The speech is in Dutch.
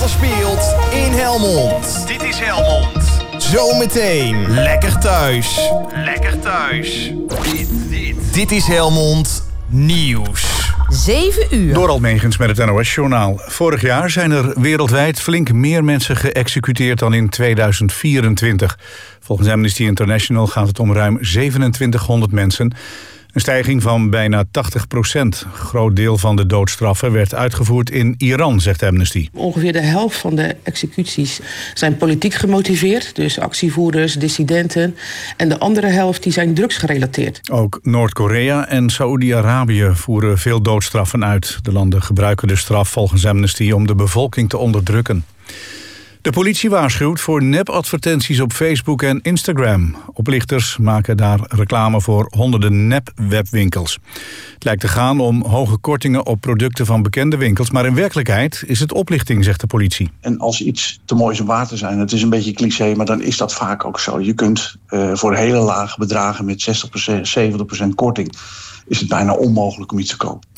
er speelt in Helmond. Dit is Helmond. Zometeen lekker thuis. Lekker thuis. Dit is Helmond Nieuws. 7 uur. Dorald Megens met het NOS-journaal. Vorig jaar zijn er wereldwijd flink meer mensen geëxecuteerd dan in 2024. Volgens Amnesty International gaat het om ruim 2700 mensen. Een stijging van bijna 80%. Een groot deel van de doodstraffen werd uitgevoerd in Iran, zegt Amnesty. Ongeveer de helft van de executies zijn politiek gemotiveerd. Dus actievoerders, dissidenten. En de andere helft die zijn drugsgerelateerd. Ook Noord-Korea en Saoedi-Arabië voeren veel doodstraffen uit. De landen gebruiken de straf volgens Amnesty om de bevolking te onderdrukken. De politie waarschuwt voor nepadvertenties op Facebook en Instagram. Oplichters maken daar reclame voor honderden nep-webwinkels. Het lijkt te gaan om hoge kortingen op producten van bekende winkels, maar in werkelijkheid is het oplichting, zegt de politie. En als iets te mooi is om waar te zijn, het is een beetje cliché, maar dan is dat vaak ook zo. Je kunt voor hele lage bedragen met 60%, 70% korting, is het bijna onmogelijk om iets te kopen.